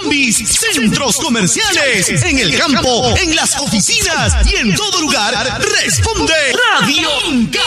combis, centros comerciales, en el campo, en las oficinas y en todo lugar. Responde Radio Inca.